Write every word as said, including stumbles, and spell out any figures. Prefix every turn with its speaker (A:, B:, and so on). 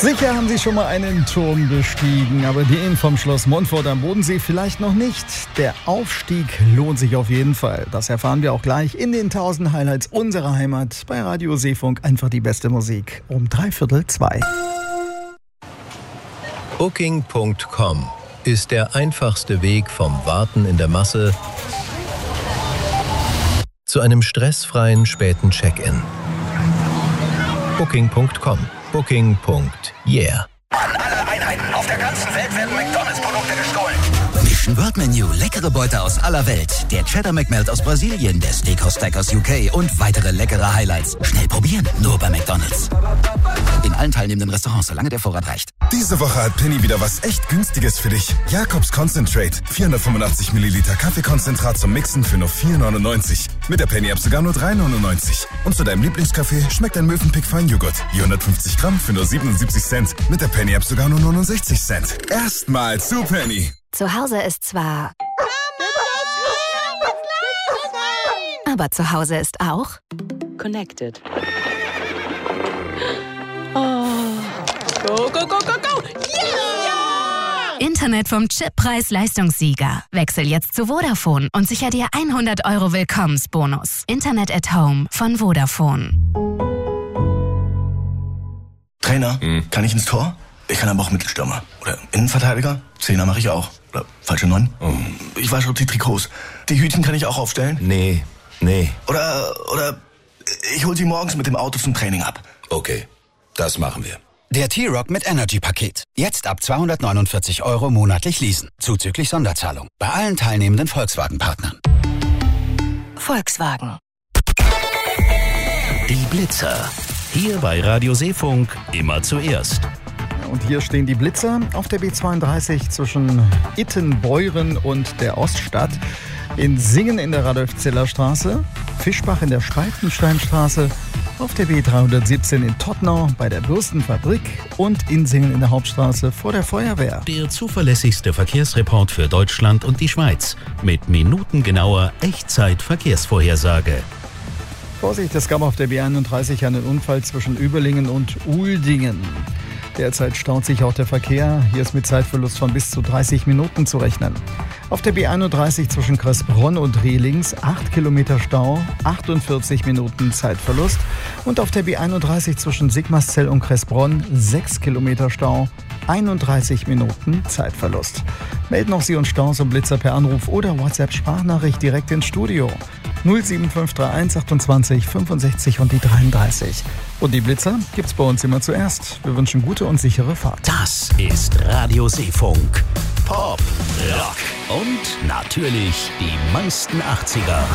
A: Sicher haben Sie schon mal einen Turm bestiegen, aber den vom Schloss Montfort am Bodensee vielleicht noch nicht. Der Aufstieg lohnt sich auf jeden Fall. Das erfahren wir auch gleich in den tausend Highlights unserer Heimat bei Radio Seefunk. Einfach die beste Musik um dreiviertel zwei.
B: Booking Punkt com ist der einfachste Weg vom Warten in der Masse zu einem stressfreien späten Check-in. Booking Punkt com. Booking. Yeah.
C: An alle Einheiten auf der ganzen Welt werden McDonalds-Produkte gestohlen.
D: Mission World Menu, leckere Beute aus aller Welt. Der Cheddar McMelt aus Brasilien, der Steakhouse Stack aus U K und weitere leckere Highlights. Schnell probieren, nur bei McDonalds. In allen teilnehmenden Restaurants, solange der Vorrat reicht.
E: Diese Woche hat Penny wieder was echt Günstiges für dich. Jakobs Concentrate. vierhundertfünfundachtzig Milliliter Kaffeekonzentrat zum Mixen für nur vier neunundneunzig. Mit der Penny-App sogar nur drei neunundneunzig. Und zu deinem Lieblingskaffee schmeckt ein Mövenpick Feinjoghurt. vierhundertfünfzig Gramm für nur siebenundsiebzig Cent. Mit der Penny-App sogar nur neunundsechzig Cent. Erstmal zu Penny.
F: Zu Hause ist zwar... Aber zu Hause ist auch...
G: Connected. Oh. Go, go, go, go, go! Yeah!
F: Internet vom Chip-Preis-Leistungssieger. Wechsel jetzt zu Vodafone und sicher dir hundert Euro Willkommensbonus. Internet at Home von Vodafone.
H: Trainer, hm. kann ich ins Tor? Ich kann aber auch Mittelstürmer. Oder Innenverteidiger? Zehner mache ich auch. Oder falsche Neun? Oh. Ich wasche auch die Trikots. Die Hütchen kann ich auch aufstellen?
B: Nee, nee.
H: Oder, oder ich hol sie morgens mit dem Auto zum Training ab.
B: Okay, das machen wir.
D: Der T-Rock mit Energy-Paket. Jetzt ab zweihundertneunundvierzig Euro monatlich leasen. Zuzüglich Sonderzahlung. Bei allen teilnehmenden Volkswagen-Partnern.
F: Volkswagen.
I: Die Blitzer. Hier bei Radio Seefunk immer zuerst.
A: Und hier stehen die Blitzer auf der B zweiunddreißig zwischen Ittenbeuren und der Oststadt. In Singen in der Radolf-Zeller-Straße, Fischbach in der Spaltensteinstraße, auf der B dreihundertsiebzehn in Todtnau bei der Bürstenfabrik und in Singen in der Hauptstraße vor der Feuerwehr.
I: Der zuverlässigste Verkehrsreport für Deutschland und die Schweiz mit minutengenauer Echtzeit-Verkehrsvorhersage.
A: Vorsicht, es gab auf der B einunddreißig einen Unfall zwischen Überlingen und Uldingen. Derzeit staut sich auch der Verkehr. Hier ist mit Zeitverlust von bis zu dreißig Minuten zu rechnen. Auf der B einunddreißig zwischen Kressbronn und Rehlings acht Kilometer Stau, achtundvierzig Minuten Zeitverlust. Und auf der B einunddreißig zwischen Sigmarszell und Kressbronn sechs Kilometer Stau, einunddreißig Minuten Zeitverlust. Melden auch Sie uns Staus und Blitzer per Anruf oder WhatsApp-Sprachnachricht direkt ins Studio. null sieben fünf drei eins achtundzwanzig fünfundsechzig und die dreiunddreißig. Und die Blitzer gibt's bei uns immer zuerst. Wir wünschen gute und sichere Fahrt.
I: Das ist Radio Seefunk. Pop, Rock und natürlich die meisten achtziger.